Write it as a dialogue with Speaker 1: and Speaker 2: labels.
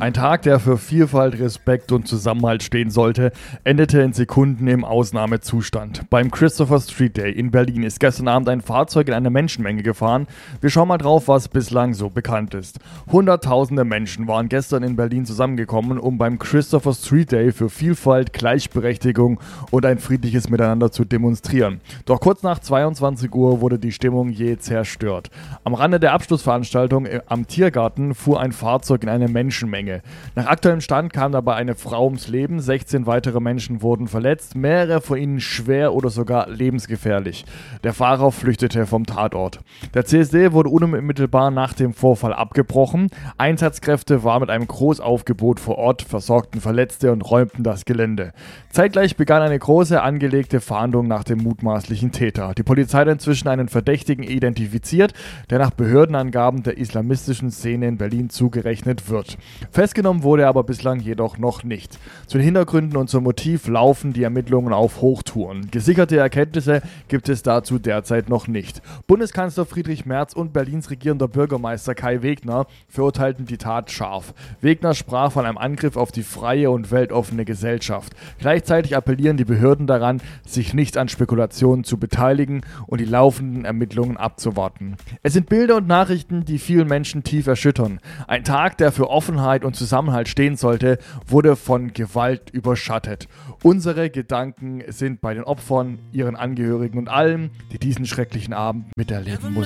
Speaker 1: Ein Tag, der für Vielfalt, Respekt und Zusammenhalt stehen sollte, endete in Sekunden im Ausnahmezustand. Beim Christopher Street Day in Berlin ist gestern Abend ein Fahrzeug in eine Menschenmenge gefahren. Wir schauen mal drauf, was bislang so bekannt ist. Hunderttausende Menschen waren gestern in Berlin zusammengekommen, um beim Christopher Street Day für Vielfalt, Gleichberechtigung und ein friedliches Miteinander zu demonstrieren. Doch kurz nach 22 Uhr wurde die Stimmung jäh zerstört. Am Rande der Abschlussveranstaltung am Tiergarten fuhr ein Fahrzeug in eine Menschenmenge. Nach aktuellem Stand kam dabei eine Frau ums Leben, 16 weitere Menschen wurden verletzt, mehrere von ihnen schwer oder sogar lebensgefährlich. Der Fahrer flüchtete vom Tatort. Der CSD wurde unmittelbar nach dem Vorfall abgebrochen. Einsatzkräfte waren mit einem Großaufgebot vor Ort, versorgten Verletzte und räumten das Gelände. Zeitgleich begann eine große angelegte Fahndung nach dem mutmaßlichen Täter. Die Polizei hat inzwischen einen Verdächtigen identifiziert, der nach Behördenangaben der islamistischen Szene in Berlin zugerechnet wird. Festgenommen wurde er aber bislang jedoch noch nicht. Zu den Hintergründen und zum Motiv laufen die Ermittlungen auf Hochtouren. Gesicherte Erkenntnisse gibt es dazu derzeit noch nicht. Bundeskanzler Friedrich Merz und Berlins regierender Bürgermeister Kai Wegner verurteilten die Tat scharf. Wegner sprach von einem Angriff auf die freie und weltoffene Gesellschaft. Gleichzeitig appellieren die Behörden daran, sich nicht an Spekulationen zu beteiligen und die laufenden Ermittlungen abzuwarten. Es sind Bilder und Nachrichten, die vielen Menschen tief erschüttern. Ein Tag, der für Offenheit und Zusammenhalt stehen sollte, wurde von Gewalt überschattet. Unsere Gedanken sind bei den Opfern, ihren Angehörigen und allen, die diesen schrecklichen Abend miterleben mussten.